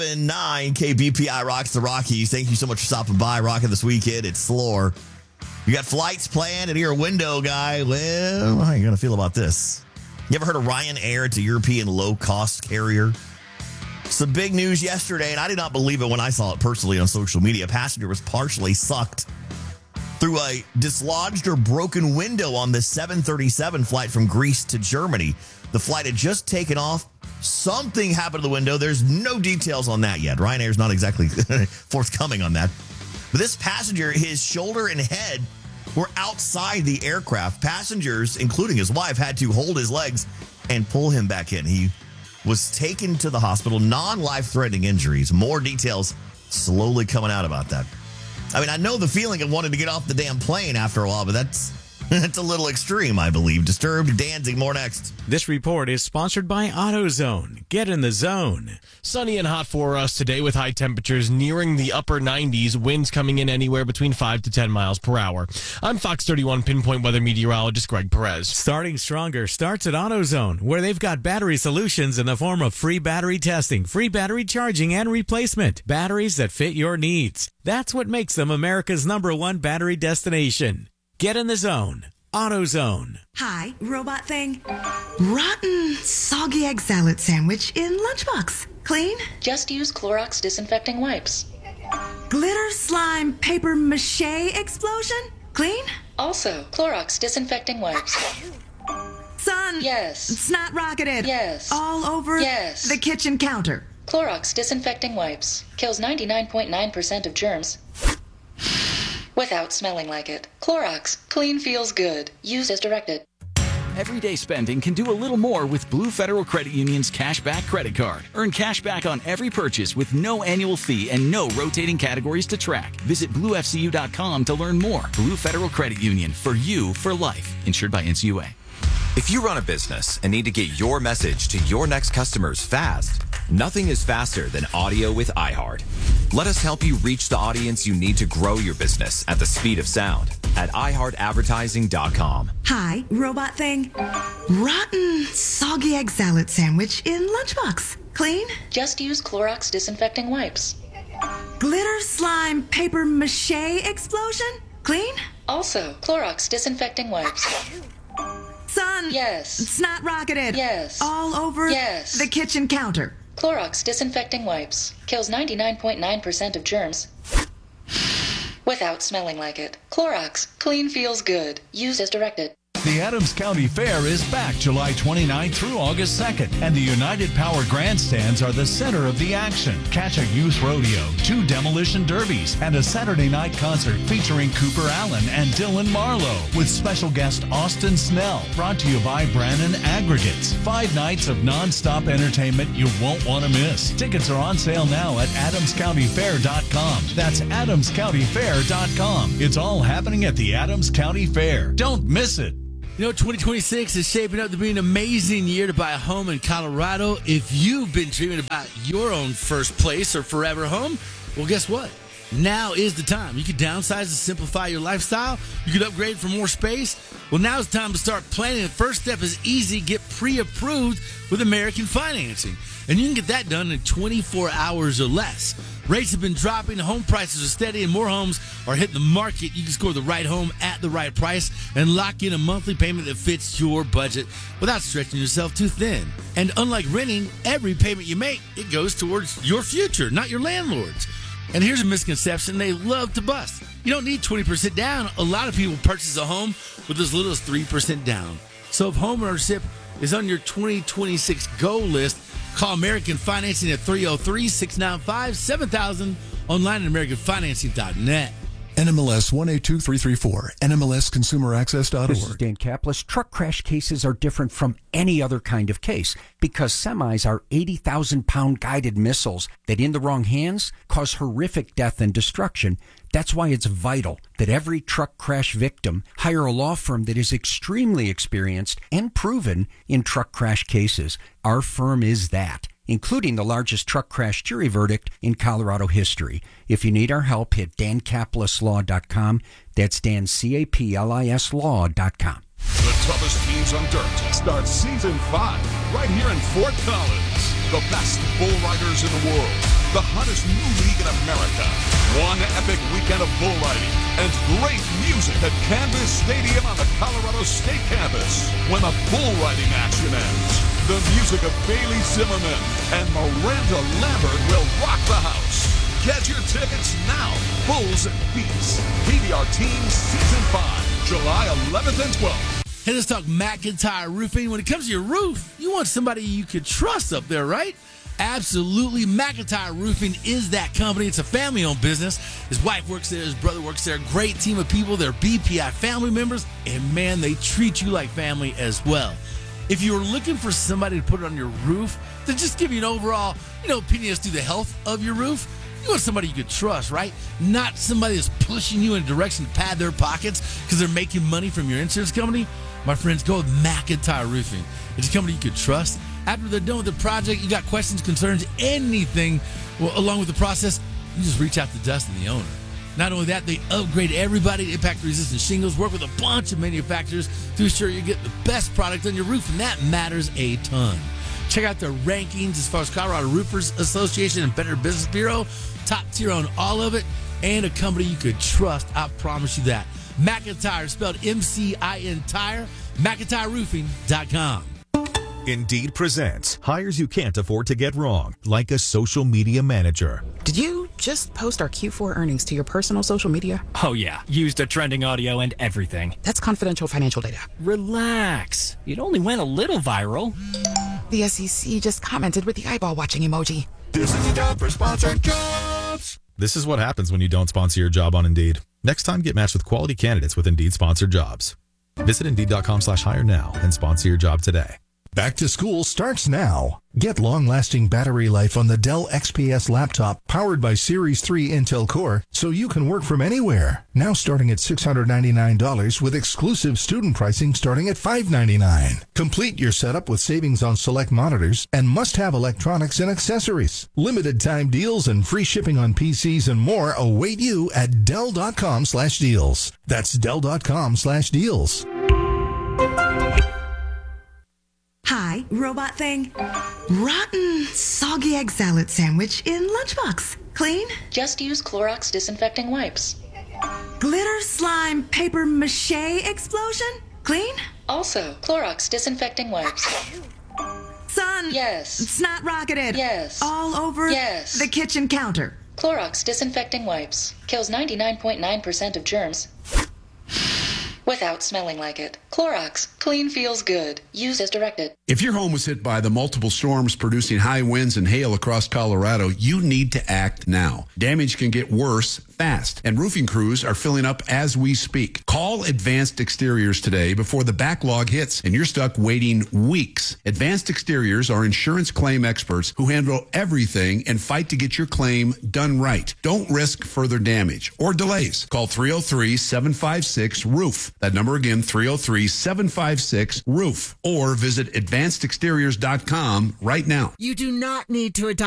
9 KBPI rocks the Rockies. Thank you so much for stopping by, rocking this weekend. It's Slore. You got flights planned, and you're a window guy. Well, how are you going to feel about this? You ever heard of Ryanair? It's a European low-cost carrier. Some big news yesterday, and I did not believe it when I saw it personally on social media. A passenger was partially sucked through a dislodged or broken window on the 737 flight from Greece to Germany. The flight had just taken off. Something happened to the window. There's no details on that yet. Ryanair's not exactly forthcoming on that. But this passenger, his shoulder and head were outside the aircraft. Passengers, including his wife, had to hold his legs and pull him back in. He was taken to the hospital, non-life-threatening injuries. More details slowly coming out about that. I mean, I know the feeling of wanting to get off the damn plane after a while, but that's a little extreme, I believe. Disturbed Danzig, more next. This report is sponsored by AutoZone. Get in the zone. Sunny and hot for us today with high temperatures nearing the upper 90s, winds coming in anywhere between 5 to 10 miles per hour. I'm Fox 31 Pinpoint Weather Meteorologist Greg Perez. Starting stronger starts at AutoZone, where they've got battery solutions in the form of free battery testing, free battery charging, and replacement. Batteries that fit your needs. That's what makes them America's #1 battery destination. Get in the zone. AutoZone. Hi, robot thing. Rotten, soggy egg salad sandwich in lunchbox. Clean? Just use Clorox disinfecting wipes. Glitter slime paper mache explosion? Clean? Also, Clorox disinfecting wipes. Son. Yes. Snot rocketed. Yes. All over Yes. the kitchen counter. Clorox disinfecting wipes. Kills 99.9% of germs without smelling like it. Clorox. Clean feels good. Use as directed. Everyday spending can do a little more with Blue Federal Credit Union's Cashback Credit Card. Earn cash back on every purchase with no annual fee and no rotating categories to track. Visit bluefcu.com to learn more. Blue Federal Credit Union, for you for life. Insured by NCUA. If you run a business and need to get your message to your next customers fast, nothing is faster than audio with iHeart. Let us help you reach the audience you need to grow your business at the speed of sound at iHeartAdvertising.com. Hi, robot thing. Rotten, soggy egg salad sandwich in lunchbox. Clean? Just use Clorox disinfecting wipes. Glitter slime paper mache explosion? Clean? Also, Clorox disinfecting wipes. Son. Yes. Snot rocketed. Yes. All over Yes. the kitchen counter. Clorox disinfecting wipes. Kills 99.9% of germs without smelling like it. Clorox. Clean feels good. Use as directed. The Adams County Fair is back July 29th through August 2nd, and the United Power Grandstands are the center of the action. Catch a youth rodeo, 2 demolition derbies, and a Saturday night concert featuring Cooper Allen and Dylan Marlowe, with special guest Austin Snell, brought to you by Brannan Aggregates. 5 nights of non-stop entertainment you won't want to miss. Tickets are on sale now at adamscountyfair.com. That's adamscountyfair.com. It's all happening at the Adams County Fair. Don't miss it. You know, 2026 is shaping up to be an amazing year to buy a home in Colorado. If you've been dreaming about your own first place or forever home, well, guess what? Now is the time. You can downsize and simplify your lifestyle. You can upgrade for more space. Well, now's the time to start planning. The first step is easy. Get pre-approved with American Financing. And you can get that done in 24 hours or less. Rates have been dropping, home prices are steady, and more homes are hitting the market. You can score the right home at the right price and lock in a monthly payment that fits your budget without stretching yourself too thin. And unlike renting, every payment you make, it goes towards your future, not your landlord's. And here's a misconception they love to bust. You don't need 20% down. A lot of people purchase a home with as little as 3% down. So if homeownership is on your 2026 goal list, call American Financing at 303-695-7000, online at AmericanFinancing.net. NMLS 182334, NMLSConsumerAccess.org. This is Dan Kaplis. Truck crash cases are different from any other kind of case because semis are 80,000-pound guided missiles that, in the wrong hands, cause horrific death and destruction. That's why it's vital that every truck crash victim hire a law firm that is extremely experienced and proven in truck crash cases. Our firm is that, including the largest truck crash jury verdict in Colorado history. If you need our help, hit dancaplisLaw.com. That's DanCaplisLaw.com. The toughest teams on dirt starts season 5 right here in Fort Collins. The best bull riders in the world the hottest new league in America. One epic weekend of bull riding and great music at Canvas Stadium on the Colorado State campus. When the bull riding action ends, the music of Bailey Zimmerman and Miranda Lambert will rock the house. Get your tickets now. Bulls and Beats. PBR Team Season 5, July 11th and 12th. Hey, let's talk McIntyre Roofing. When it comes to your roof, you want somebody you could trust up there, right? Absolutely. McIntyre Roofing is that company. It's a family-owned business. His wife works there. His brother works there. Great team of people. They're BPI family members. And, man, they treat you like family as well. If you're looking for somebody to put it on your roof, to just give you an overall, opinion as to the health of your roof, you want somebody you could trust, right? Not somebody that's pushing you in a direction to pad their pockets because they're making money from your insurance company. My friends, go with McIntyre Roofing. It's a company you could trust. After they're done with the project, you got questions, concerns, anything along with the process, you just reach out to Dustin, the owner. Not only that, they upgrade everybody to impact-resistant shingles, work with a bunch of manufacturers to ensure you get the best product on your roof, and that matters a ton. Check out their rankings as far as Colorado Roofers Association and Better Business Bureau. Top tier on all of it, and a company you could trust. I promise you that. McIntyre, spelled M-C-I-N Tire, McIntyreRoofing.com. Indeed presents hires you can't afford to get wrong, like a social media manager. Did you just post our Q4 earnings to your personal social media? Oh, yeah. Used the trending audio and everything. That's confidential financial data. Relax. It only went a little viral. The SEC just commented with the eyeball watching emoji. This is the job for sponsored jobs. This is what happens when you don't sponsor your job on Indeed. Next time, get matched with quality candidates with Indeed sponsored jobs. Visit Indeed.com/hire now and sponsor your job today. Back to school starts now. Get long-lasting battery life on the Dell XPS laptop powered by Series 3 Intel Core so you can work from anywhere. Now starting at $699 with exclusive student pricing starting at $599. Complete your setup with savings on select monitors and must-have electronics and accessories. Limited time deals and free shipping on PCs and more await you at Dell.com/deals. That's Dell.com/deals. Hi, robot thing. Rotten, soggy egg salad sandwich in lunchbox. Clean? Just use Clorox disinfecting wipes. Glitter slime paper mache explosion? Clean? Also, Clorox disinfecting wipes. Son. Yes. Snot rocketed. Yes. All over yes. the kitchen counter. Clorox disinfecting wipes. Kills 99.9% of germs without smelling like it. Clorox. Clean feels good. Use as directed. If your home was hit by the multiple storms producing high winds and hail across Colorado, you need to act now. Damage can get worse fast, and roofing crews are filling up as we speak. Call Advanced Exteriors today before the backlog hits and you're stuck waiting weeks. Advanced Exteriors are insurance claim experts who handle everything and fight to get your claim done right. Don't risk further damage or delays. Call 303-756-ROOF. That number again, 303-756-ROOF. Or visit AdvancedExteriors.com right now. You do not need to adopt